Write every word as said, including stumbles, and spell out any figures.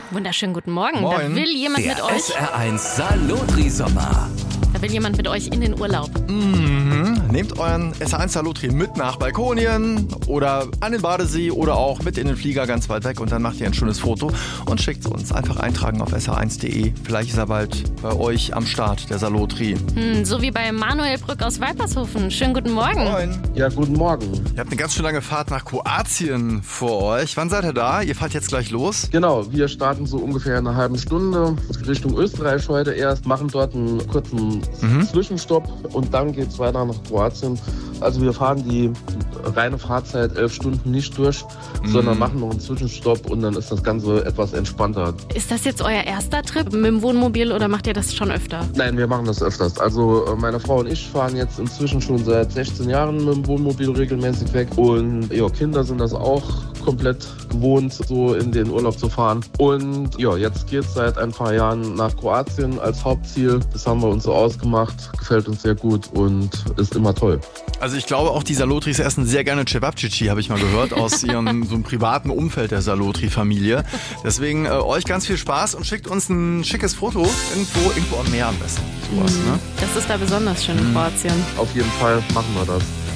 Wunderschönen guten Morgen. Moin. Da will jemand Der mit euch. S R eins Salotri-Sommer. Da will jemand mit euch in den Urlaub. Mhm. Nehmt euren S R eins Salotri mit nach Balkonien oder an den Badesee oder auch mit in den Flieger ganz weit weg und dann macht ihr ein schönes Foto und schickt es uns. Einfach eintragen auf S R eins punkt de. Vielleicht ist er bald bei euch am Start, der Salotri. Hm, so wie bei Manuel Brück aus Weipershofen. Schönen guten Morgen. Moin. Ja, guten Morgen. Ihr habt eine ganz schön lange Fahrt nach Kroatien vor euch. Wann seid ihr da? Ihr fahrt jetzt gleich los? Genau, wir starten so ungefähr in einer halben Stunde Richtung Österreich heute erst, machen dort einen kurzen Mhm. Zwischenstopp und dann geht's weiter nach Kroatien. Also wir fahren die reine Fahrzeit elf Stunden nicht durch, Mhm. sondern machen noch einen Zwischenstopp und dann ist das Ganze etwas entspannter. Ist das jetzt euer erster Trip mit dem Wohnmobil oder macht ihr das schon öfter? Nein, wir machen das öfters. Also äh, meine Frau und ich fahren jetzt inzwischen schon seit sechzehn Jahren mit dem Wohnmobil regelmäßig weg und ja, Kinder sind das auch komplett gewohnt, so in den Urlaub zu fahren. Und ja, jetzt geht's seit ein paar Jahren nach Kroatien als Hauptziel. Das haben wir uns so ausgemacht, gefällt uns sehr gut und ist immer toll. Also ich glaube auch die Salotris essen sehr gerne Cevapcici, habe ich mal gehört, aus ihrem so einem privaten Umfeld der Salotri-Familie. Deswegen äh, euch ganz viel Spaß und schickt uns ein schickes Foto irgendwo, irgendwo am Meer am besten. Sowas, ne? Das ist da besonders schön in Kroatien. Auf jeden Fall machen wir das.